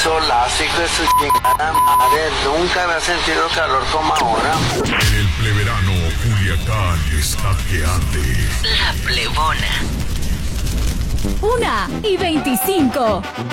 solazo, hijo de su chingada madre. Nunca había sentido calor como ahora. En el pleverano, Culiacán está que arde. La Plebona. 1:25.